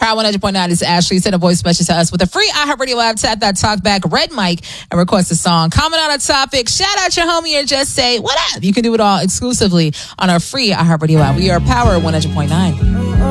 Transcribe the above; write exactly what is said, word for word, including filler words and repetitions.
Power one hundred point nine is Ashley. Send a voice message to us with a free iHeartRadio app. Tap that talk back red mic and request a song. Comment on a topic. Shout out your homie or just say, what up? You can do it all exclusively on our free iHeartRadio app. We are Power one hundred point nine.